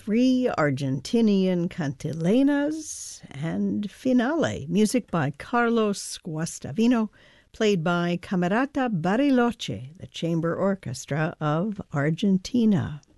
Three Argentinian cantilenas, and Finale, music by Carlos Guastavino, played by Camerata Bariloche, the chamber orchestra of Argentina.